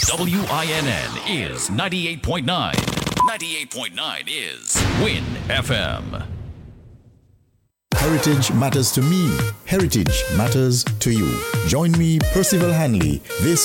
WINN is 98.9. 98.9 is Win FM. Heritage matters to me. Heritage matters to you. Join me, Percival Hanley, this